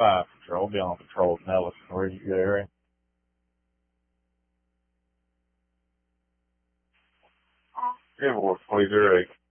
5 patrol. Be on patrol in Ellison. Where you area? Give or 20.